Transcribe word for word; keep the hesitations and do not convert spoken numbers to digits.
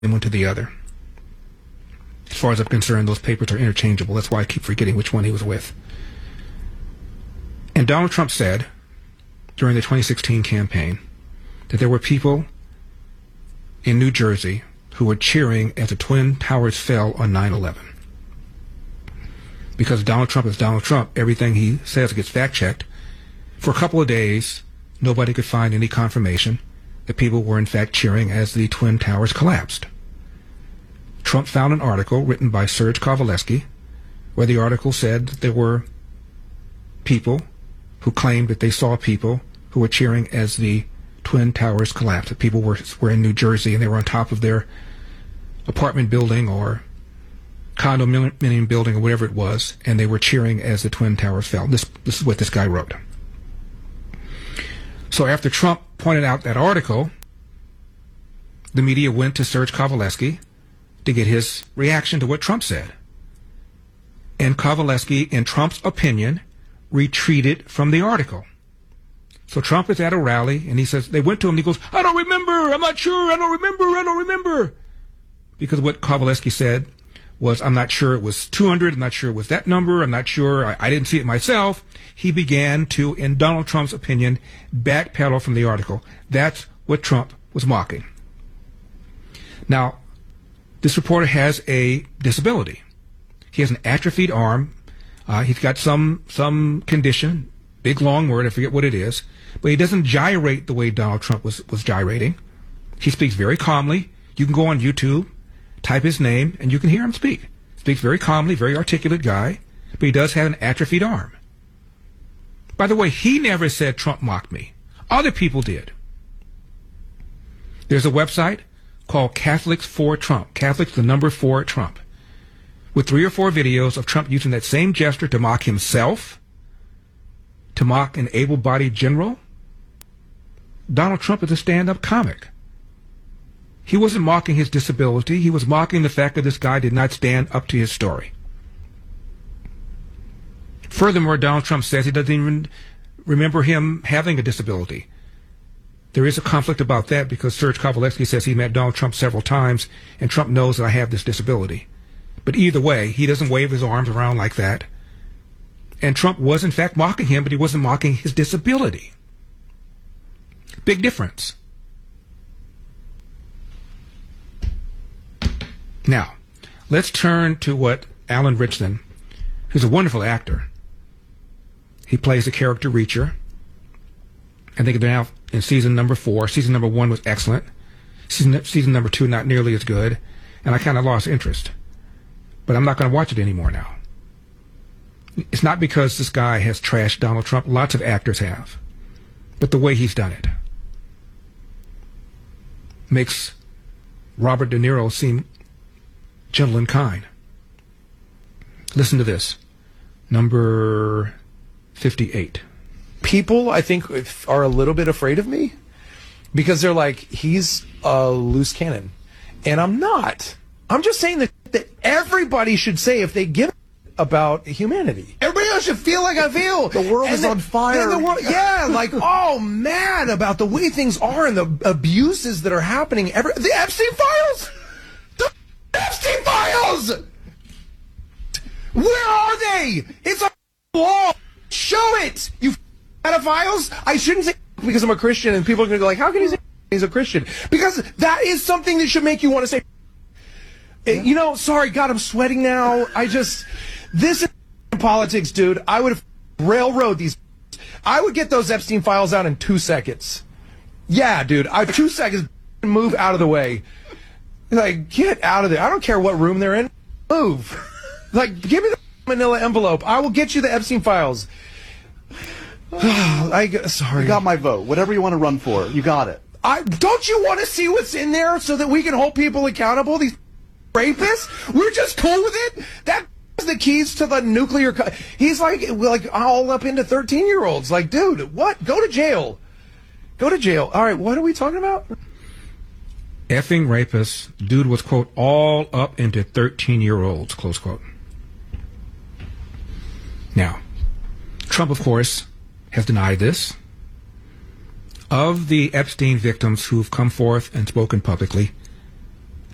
one to the other. As far as I'm concerned, those papers are interchangeable. That's why I keep forgetting which one he was with. And Donald Trump said during the twenty sixteen campaign that there were people in New Jersey who were cheering as the Twin Towers fell on nine eleven. Because Donald Trump is Donald Trump, everything he says gets fact-checked. For a couple of days, nobody could find any confirmation that people were in fact cheering as the Twin Towers collapsed. Trump found an article written by Serge Kowalewski where the article said that there were people who claimed that they saw people who were cheering as the Twin Towers collapsed. That people were, were in New Jersey and they were on top of their apartment building or condominium building or whatever it was, and they were cheering as the Twin Towers fell. This, this is what this guy wrote. So after Trump pointed out that article, the media went to Serge Kowalewski to get his reaction to what Trump said. And Kowalewski, in Trump's opinion, retreated from the article. So Trump is at a rally, and he says, they went to him, and he goes, I don't remember, I'm not sure, I don't remember, I don't remember. Because what Kowalewski said was, I'm not sure it was two hundred, I'm not sure it was that number, I'm not sure, I, I didn't see it myself. He began to, in Donald Trump's opinion, backpedal from the article. That's what Trump was mocking. Now, this reporter has a disability. He has an atrophied arm. Uh, he's got some some condition, big long word, I forget what it is, but he doesn't gyrate the way Donald Trump was, was gyrating. He speaks very calmly. You can go on YouTube, type his name, and you can hear him speak. Speaks very calmly, very articulate guy, but he does have an atrophied arm. By the way, he never said Trump mocked me. Other people did. There's a website called Catholics for Trump. Catholics, the number four Trump. With three or four videos of Trump using that same gesture to mock himself, to mock an able-bodied general. Donald Trump is a stand-up comic. He wasn't mocking his disability. He was mocking the fact that this guy did not stand up to his story. Furthermore, Donald Trump says he doesn't even remember him having a disability. There is a conflict about that because Serge Kowalewski says he met Donald Trump several times, and Trump knows that I have this disability. But either way, he doesn't wave his arms around like that. And Trump was, in fact, mocking him, but he wasn't mocking his disability. Big difference. Now, let's turn to what Alan Ritchson, who's a wonderful actor. He plays the character Reacher. I think they're now in season number four. Season number one was excellent. Season, season number two, not nearly as good. And I kind of lost interest. But I'm not going to watch it anymore now. It's not because this guy has trashed Donald Trump. Lots of actors have. But the way he's done it makes Robert De Niro seem gentle and kind. Listen to this. Number fifty-eight. People, I think, are a little bit afraid of me because they're like, he's a loose cannon. And I'm not. I'm just saying that, that everybody should say if they give a about humanity. Everybody else should feel like I feel. The world and is then, on fire. The world, yeah, like, oh, mad about the way things are and the abuses that are happening. Every, the Epstein files! The Epstein files! Where are they? It's on the wall. Show it, you pedophiles. I shouldn't say because I'm a Christian and people are going to go like, how can he say he's a Christian? Because that is something that should make you want to say, yeah. You know, sorry, God, I'm sweating now. I just, this is politics, dude. I would have railroad these. I would get those Epstein files out in two seconds. Yeah, dude, I two seconds, move out of the way. Like, get out of there. I don't care what room they're in. Move. Like, give me the manila envelope. I will get you the Epstein files. I, sorry. You got my vote. Whatever you want to run for, you got it. I, don't you want to see what's in there so that we can hold people accountable? These rapists? We're just cool with it? That is the keys to the nuclear... Co He's like, like all up into thirteen-year-olds. Like, dude, what? Go to jail. Go to jail. All right, what are we talking about? Effing rapists. Dude was, quote, all up into thirteen-year-olds, close quote. Now, Trump, of course, has denied this. Of the Epstein victims who've come forth and spoken publicly,